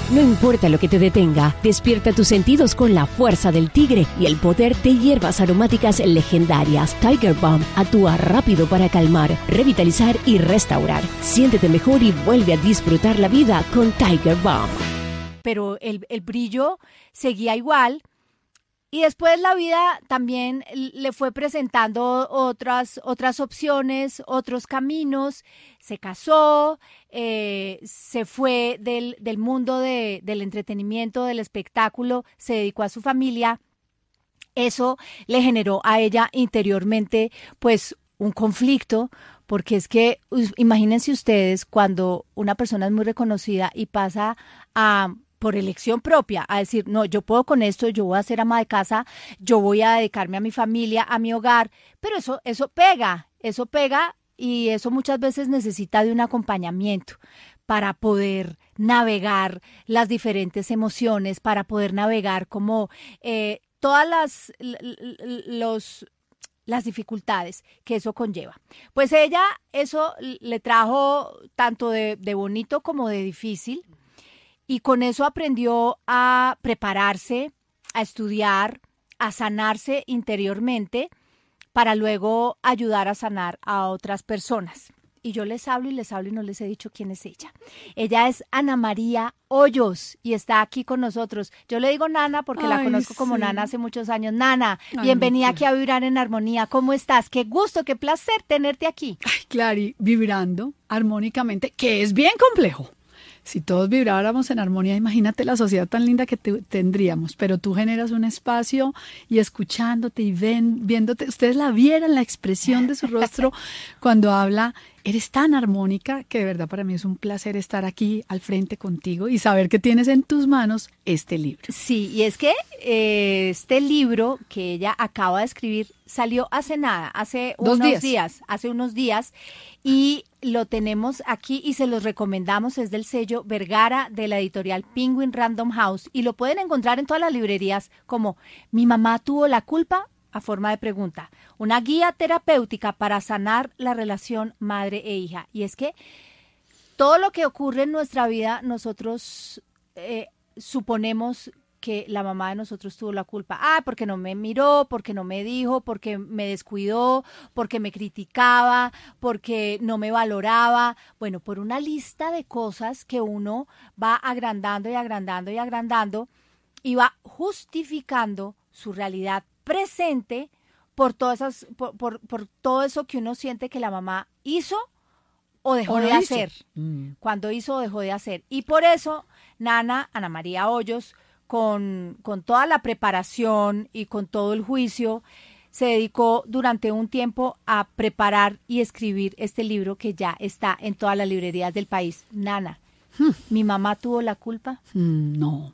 No importa lo que te detenga, despierta tus sentidos con la fuerza del tigre y el poder de hierbas aromáticas legendarias. Tiger Balm actúa rápido para calmar, revitalizar y restaurar. Siéntete mejor y vuelve a disfrutar la vida con Tiger Balm. Pero el brillo seguía igual. Y después la vida también le fue presentando otras opciones, otros caminos. Se casó, se fue del mundo del entretenimiento, del espectáculo, se dedicó a su familia. Eso le generó a ella interiormente pues un conflicto, porque es que imagínense ustedes cuando una persona es muy reconocida y pasa por elección propia, a decir, no, yo puedo con esto, yo voy a ser ama de casa, yo voy a dedicarme a mi familia, a mi hogar, pero eso pega y eso muchas veces necesita de un acompañamiento para poder navegar las diferentes emociones, para poder navegar como todas las dificultades que eso conlleva. Pues ella eso le trajo tanto de bonito como de difícil. Y con eso aprendió a prepararse, a estudiar, a sanarse interiormente para luego ayudar a sanar a otras personas. Y yo les hablo y no les he dicho quién es ella. Ella es Ana María Hoyos y está aquí con nosotros. Yo le digo Nana porque la conozco como Nana hace muchos años. Nana, bienvenida aquí a Vibrar en Armonía. ¿Cómo estás? Qué gusto, qué placer tenerte aquí. Ay, Clary, vibrando armónicamente, que es bien complejo. Si todos vibráramos en armonía, imagínate la sociedad tan linda que tendríamos, pero tú generas un espacio y escuchándote y viéndote, ustedes la vieran, la expresión de su rostro cuando habla, eres tan armónica que de verdad para mí es un placer estar aquí al frente contigo y saber que tienes en tus manos este libro. Sí, y es que este libro que ella acaba de escribir salió hace nada, hace unos días, y lo tenemos aquí y se los recomendamos, es del sello Vergara de la editorial Penguin Random House y lo pueden encontrar en todas las librerías como Mi mamá tuvo la culpa, a forma de pregunta, una guía terapéutica para sanar la relación madre e hija. Y es que todo lo que ocurre en nuestra vida nosotros suponemos que la mamá de nosotros tuvo la culpa. Porque no me miró, porque no me dijo, porque me descuidó, porque me criticaba, porque no me valoraba. Bueno, por una lista de cosas que uno va agrandando y agrandando y agrandando y va justificando su realidad presente por todas por todo eso que uno siente que la mamá hizo o dejó de hacer. Cuando hizo o dejó de hacer. Y por eso, Ana María Hoyos, con toda la preparación y con todo el juicio, se dedicó durante un tiempo a preparar y escribir este libro que ya está en todas las librerías del país. Nana, ¿mi mamá tuvo la culpa? No,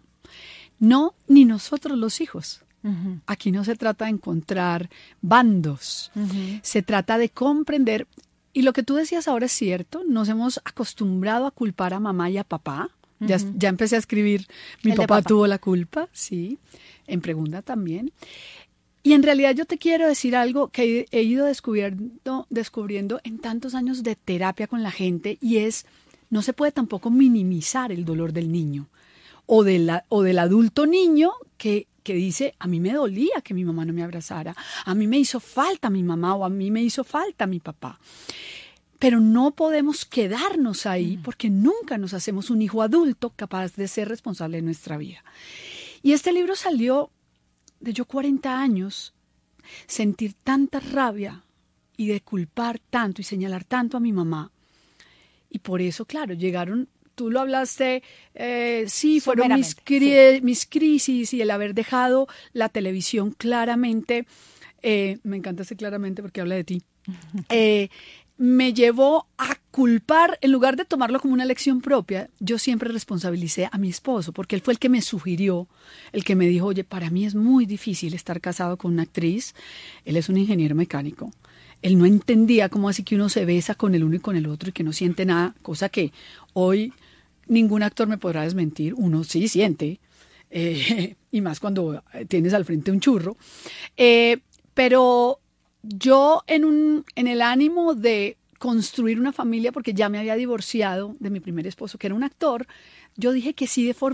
ni nosotros los hijos. Aquí no se trata de encontrar bandos, se trata de comprender, y lo que tú decías ahora es cierto, nos hemos acostumbrado a culpar a mamá y a papá. Ya empecé a escribir, mi papá tuvo la culpa, sí, en pregunta también. Y en realidad yo te quiero decir algo que he ido descubriendo en tantos años de terapia con la gente, y es, no se puede tampoco minimizar el dolor del niño o del adulto niño que dice, a mí me dolía que mi mamá no me abrazara, a mí me hizo falta mi mamá o a mí me hizo falta mi papá. Pero no podemos quedarnos ahí porque nunca nos hacemos un hijo adulto capaz de ser responsable de nuestra vida. Y este libro salió de yo 40 años, sentir tanta rabia y de culpar tanto y señalar tanto a mi mamá. Y por eso, claro, llegaron, tú lo hablaste, sí, fueron mis crisis y el haber dejado la televisión claramente, me encanta ese claramente porque habla de ti, me llevó a culpar, en lugar de tomarlo como una lección propia, yo siempre responsabilicé a mi esposo, porque él fue el que me sugirió, el que me dijo, oye, para mí es muy difícil estar casado con una actriz, él es un ingeniero mecánico, él no entendía cómo así que uno se besa con el uno y con el otro y que no siente nada, cosa que hoy ningún actor me podrá desmentir, uno sí siente, y más cuando tienes al frente un churro, pero yo en el ánimo de construir una familia, porque ya me había divorciado de mi primer esposo, que era un actor, yo dije que sí de forma